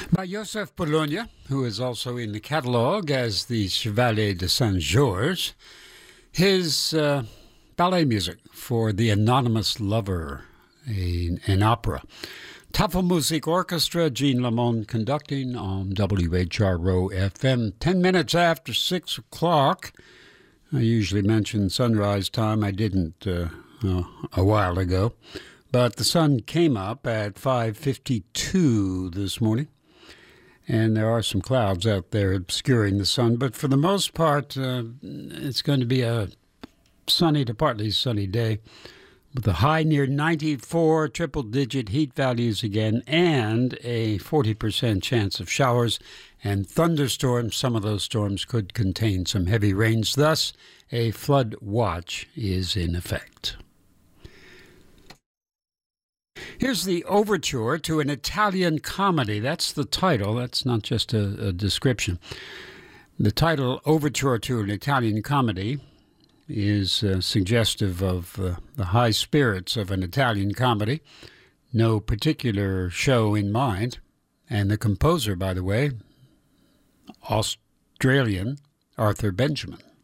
By Joseph Bologna, who is also in the catalogue as the Chevalier de Saint-Georges, his ballet music for The Anonymous Lover, an opera. Tafelmusik Orchestra, Jean Lamont conducting on WHRO FM. 10 minutes after 6 o'clock. I usually mention sunrise time. I didn't a while ago. But the sun came up at 5:52 this morning. And there are some clouds out there obscuring the sun. But for the most part, it's going to be a sunny to partly sunny day with a high near 94, triple-digit heat values again, and a 40% chance of showers and thunderstorms. Some of those storms could contain some heavy rains. Thus, a flood watch is in effect. Here's the overture to an Italian comedy. That's the title. That's not just a description. The title, Overture to an Italian Comedy, is suggestive of the high spirits of an Italian comedy. No particular show in mind. And the composer, by the way, Australian Arthur Benjamin.